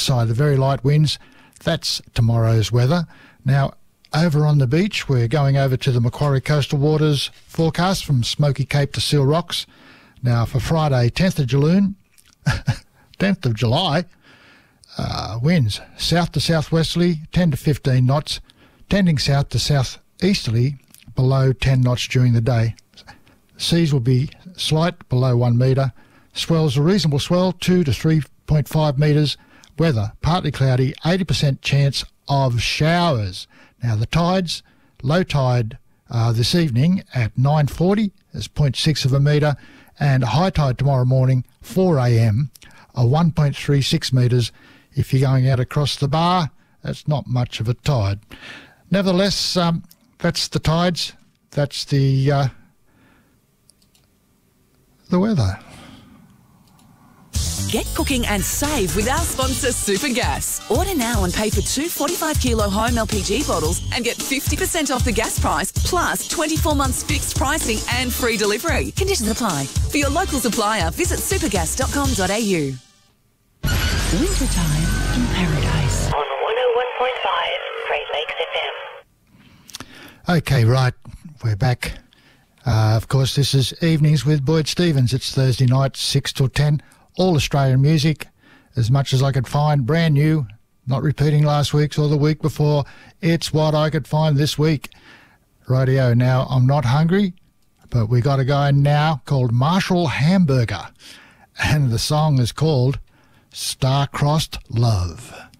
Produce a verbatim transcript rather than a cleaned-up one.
outside, the very light winds. That's tomorrow's weather. Now, over on the beach, we're going over to the Macquarie Coastal Waters forecast from Smoky Cape to Seal Rocks. Now, for Friday, tenth of July, tenth of July, uh, winds south to southwesterly, ten to fifteen knots, tending south to southeasterly, below ten knots during the day. Seas will be slight, below one metre. Swells a reasonable swell, two to three point five metres. Weather, partly cloudy, eighty percent chance of showers. Now, the tides, low tide uh, this evening at nine forty is zero point six of a metre, and high tide tomorrow morning, four a m, a one point three six metres. If you're going out across the bar, that's not much of a tide. Nevertheless, um, that's the tides. That's the uh, the weather. Get cooking and save with our sponsor Supergas. Order now and pay for two forty-five kilo home L P G bottles and get fifty percent off the gas price, plus twenty-four months fixed pricing and free delivery. Conditions apply. For your local supplier, visit supergas dot com dot a u. Wintertime in paradise. On one oh one point five, Great Lakes F M. Okay, right, we're back. Uh, of course, this is Evenings with Boyd Stevens. It's Thursday night, six till ten. All Australian music, as much as I could find, brand new, not repeating last week's or the week before. It's what I could find this week. Rightio, now I'm not hungry, but we got a guy now called Marshall Hamburger, and the song is called Star-Crossed Love.